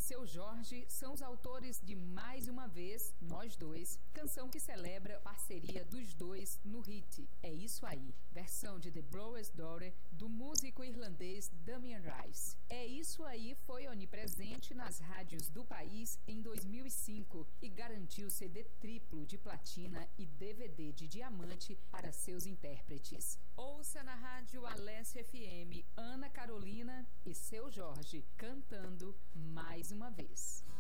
Seu Jorge são os autores de Mais Uma Vez, Nós Dois, canção que celebra a parceria dos dois no hit É Isso Aí, versão de The Blower's Daughter do músico irlandês Damien Rice. É Isso Aí foi onipresente nas rádios do país em 2005 e garantiu CD triplo de platina e DVD de diamante para seus intérpretes. Ouça na rádio Alessia FM Ana Carolina e Seu Jorge cantando Mais Uma Vez.